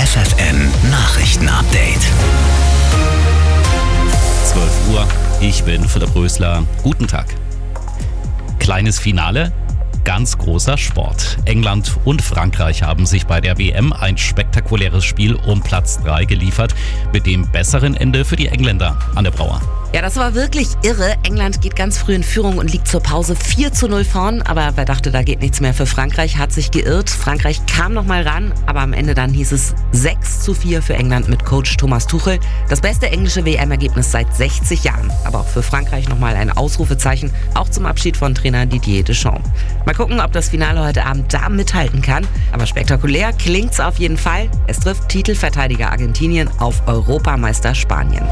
FFN Nachrichten-Update. 12 Uhr, ich bin Philipp Rösler. Guten Tag. Kleines Finale, ganz großer Sport. England und Frankreich haben sich bei der WM ein spektakuläres Spiel um Platz 3 geliefert, mit dem besseren Ende für die Engländer. Anne Brauer. Ja, das war wirklich irre. England geht ganz früh in Führung und liegt zur Pause 4:0 vorn. Aber wer dachte, da geht nichts mehr für Frankreich, hat sich geirrt. Frankreich kam noch mal ran, aber am Ende dann hieß es 6:4 für England mit Coach Thomas Tuchel. Das beste englische WM-Ergebnis seit 60 Jahren. Aber auch für Frankreich nochmal ein Ausrufezeichen, auch zum Abschied von Trainer Didier Deschamps. Mal gucken, ob das Finale heute Abend da mithalten kann. Aber spektakulär klingt's auf jeden Fall. Es trifft Titelverteidiger Argentinien auf Europameister Spanien.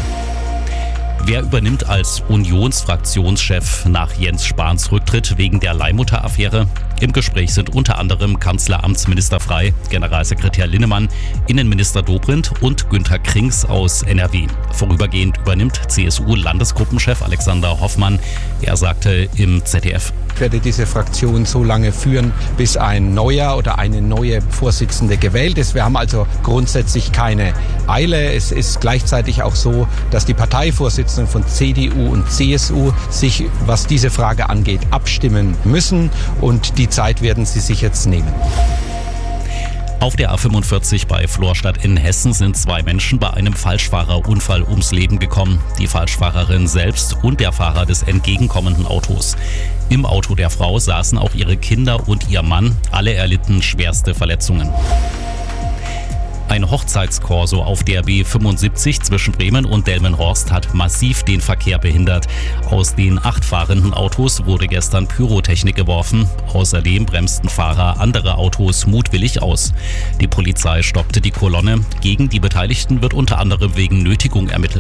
Wer übernimmt als Unionsfraktionschef nach Jens Spahns Rücktritt wegen der Leihmutter-Affäre? Im Gespräch sind unter anderem Kanzleramtsminister Frey, Generalsekretär Linnemann, Innenminister Dobrindt und Günther Krings aus NRW. Vorübergehend übernimmt CSU-Landesgruppenchef Alexander Hoffmann. Er sagte im ZDF: Ich werde diese Fraktion so lange führen, bis ein neuer oder eine neue Vorsitzende gewählt ist. Wir haben also grundsätzlich keine Eile. Es ist gleichzeitig auch so, dass die Parteivorsitzenden von CDU und CSU sich, was diese Frage angeht, abstimmen müssen. Und die Zeit werden sie sich jetzt nehmen. Auf der A45 bei Florstadt in Hessen sind 2 Menschen bei einem Falschfahrerunfall ums Leben gekommen. Die Falschfahrerin selbst und der Fahrer des entgegenkommenden Autos. Im Auto der Frau saßen auch ihre Kinder und ihr Mann. Alle erlitten schwerste Verletzungen. Ein Hochzeitskorso auf der B75 zwischen Bremen und Delmenhorst hat massiv den Verkehr behindert. Aus den 8 fahrenden Autos wurde gestern Pyrotechnik geworfen. Außerdem bremsten Fahrer andere Autos mutwillig aus. Die Polizei stoppte die Kolonne. Gegen die Beteiligten wird unter anderem wegen Nötigung ermittelt.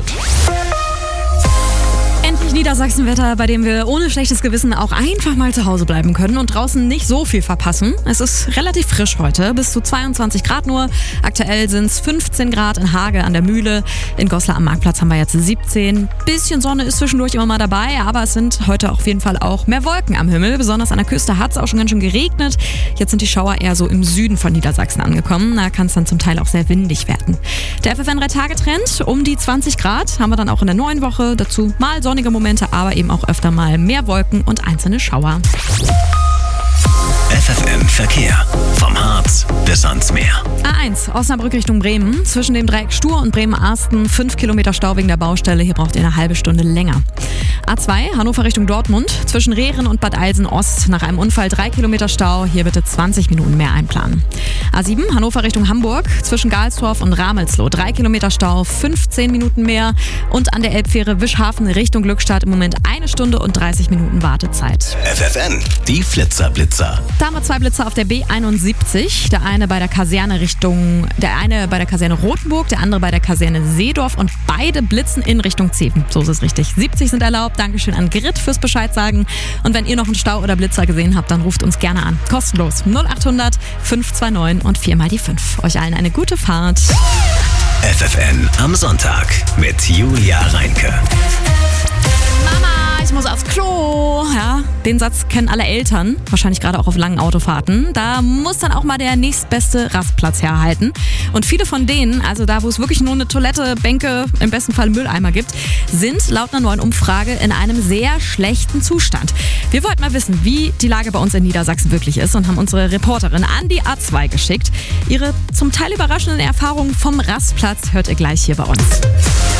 Endlich Niedersachsenwetter, bei dem wir ohne schlechtes Gewissen auch einfach mal zu Hause bleiben können und draußen nicht so viel verpassen. Es ist relativ frisch heute, bis zu 22 Grad nur. Aktuell sind es 15 Grad in Hage an der Mühle. In Goslar am Marktplatz haben wir jetzt 17. Bisschen Sonne ist zwischendurch immer mal dabei, aber es sind heute auf jeden Fall auch mehr Wolken am Himmel. Besonders an der Küste hat es auch schon ganz schön geregnet. Jetzt sind die Schauer eher so im Süden von Niedersachsen angekommen. Da kann es dann zum Teil auch sehr windig werden. Der FFN 3-Tage-Trend um die 20 Grad haben wir dann auch in der neuen Woche. Dazu mal sonnige Momente, aber eben auch öfter mal mehr Wolken und einzelne Schauer. FFN Verkehr. Vom Harz bis ans Meer. A1, Osnabrück Richtung Bremen. Zwischen dem Dreieck Stur und Bremen-Arsten 5 Kilometer Stau wegen der Baustelle. Hier braucht ihr eine halbe Stunde länger. A2, Hannover Richtung Dortmund. Zwischen Rehren und Bad Eilsen-Ost. Nach einem Unfall 3 Kilometer Stau. Hier bitte 20 Minuten mehr einplanen. A7, Hannover Richtung Hamburg. Zwischen Galstorf und Ramelsloh 3 Kilometer Stau, 15 Minuten mehr. Und an der Elbfähre Wischhafen Richtung Glückstadt im Moment 1 Stunde und 30 Minuten Wartezeit. FFN, die Flitzer-Blitzer. Da haben wir 2 Blitzer auf der B71. Der eine bei der Kaserne Rothenburg, der andere bei der Kaserne Seedorf und beide blitzen in Richtung Zeven. So ist es richtig. 70 sind erlaubt. Dankeschön an Grit fürs Bescheid sagen. Und wenn ihr noch einen Stau oder Blitzer gesehen habt, dann ruft uns gerne an. Kostenlos 0800 529 und 4 mal die 5. Euch allen eine gute Fahrt. FFN am Sonntag mit Julia Reinke. Mama, ich muss aufs Klo. Ja, den Satz kennen alle Eltern, wahrscheinlich gerade auch auf langen Autofahrten. Da muss dann auch mal der nächstbeste Rastplatz herhalten. Und viele von denen, also da, wo es wirklich nur eine Toilette, Bänke, im besten Fall Mülleimer gibt, sind laut einer neuen Umfrage in einem sehr schlechten Zustand. Wir wollten mal wissen, wie die Lage bei uns in Niedersachsen wirklich ist und haben unsere Reporterin an die A2 geschickt. Ihre zum Teil überraschenden Erfahrungen vom Rastplatz hört ihr gleich hier bei uns.